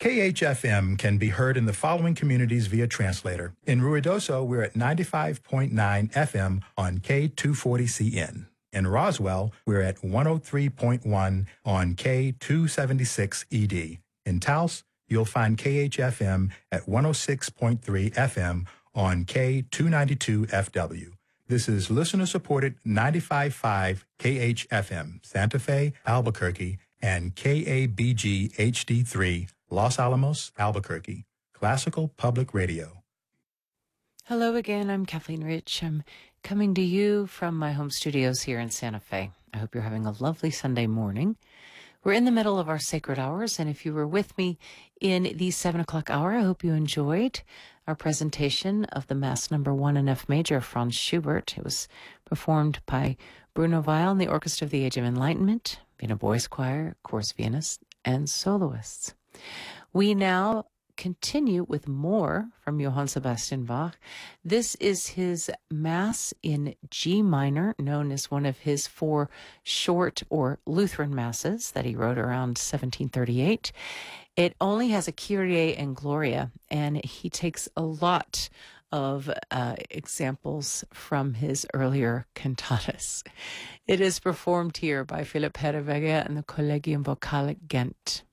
KHFM can be heard in the following communities via translator. In Ruidoso, we're at 95.9 FM on K240CN. In Roswell, we're at 103.1 on K276ED. In Taos, you'll find KHFM at 106.3 FM on K292FW. This is listener-supported 95.5 KHFM, Santa Fe, Albuquerque, and KABG HD3, Los Alamos, Albuquerque, Classical Public Radio. Hello again, I'm Kathleen Rich. I'm coming to you from my home studios here in Santa Fe. I hope you're having a lovely Sunday morning. We're in the middle of our sacred hours, and if you were with me in the 7 o'clock hour, I hope you enjoyed our presentation of the Mass No. 1 in F Major of Franz Schubert. It was performed by Bruno Weil and the Orchestra of the Age of Enlightenment, Vienna Boys Choir, Chorus Vienna, and soloists. We now continue with more from Johann Sebastian Bach. This is his Mass in G minor, known as one of his 4 short or Lutheran masses that he wrote around 1738. It only has a Kyrie and Gloria, and he takes a lot of examples from his earlier cantatas. It is performed here by Philipp Herreweghe and the Collegium Vocal Gent.